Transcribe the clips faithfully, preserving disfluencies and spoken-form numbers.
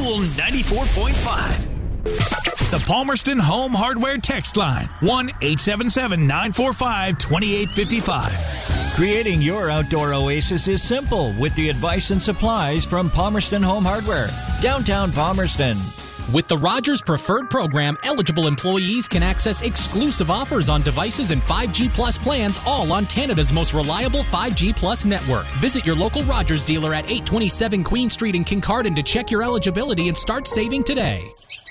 Cool ninety-four point five. The Palmerston Home Hardware text line, one eight seven seven, nine four five, two eight five five. Creating your outdoor oasis is simple with the advice and supplies from Palmerston Home Hardware, downtown Palmerston. With the Rogers Preferred Program, eligible employees can access exclusive offers on devices and five G Plus plans, all on Canada's most reliable five G Plus network. Visit your local Rogers dealer at eight twenty-seven Queen Street in Kincardine to check your eligibility and start saving today.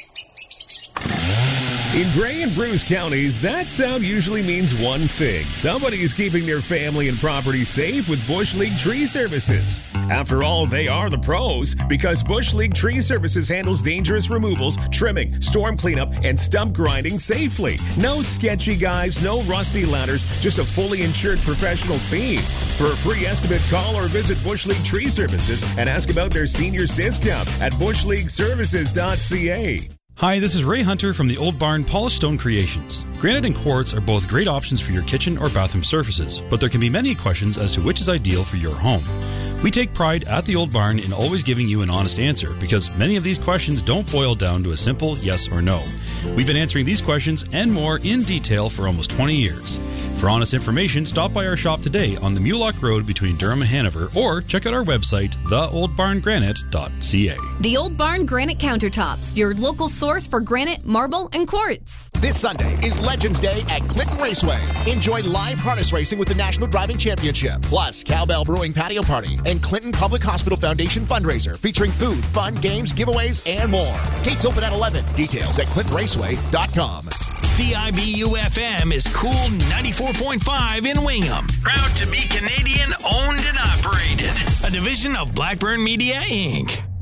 In Grey and Bruce counties, that sound usually means one thing. Somebody's keeping their family and property safe with Bush League Tree Services. After all, they are the pros, because Bush League Tree Services handles dangerous removals, trimming, storm cleanup, and stump grinding safely. No sketchy guys, no rusty ladders, just a fully insured professional team. For a free estimate, call or visit Bush League Tree Services and ask about their seniors discount at bush league services dot c a. Hi, this is Ray Hunter from the Old Barn Polished Stone Creations. Granite and quartz are both great options for your kitchen or bathroom surfaces, but there can be many questions as to which is ideal for your home. We take pride at the Old Barn in always giving you an honest answer, because many of these questions don't boil down to a simple yes or no. We've been answering these questions and more in detail for almost twenty years. For honest information, stop by our shop today on the Mulock Road between Durham and Hanover, or check out our website, the old barn granite dot c a. The Old Barn Granite Countertops, your local source for granite, marble, and quartz. This Sunday is Legends Day at Clinton Raceway. Enjoy live harness racing with the National Driving Championship, plus Cowbell Brewing Patio Party and Clinton Public Hospital Foundation fundraiser featuring food, fun, games, giveaways, and more. Gates open at eleven. Details at clinton raceway dot com. C I B U F M is Cool ninety-four point five in Wingham. Proud to be Canadian owned and operated. A division of Blackburn Media, Incorporated.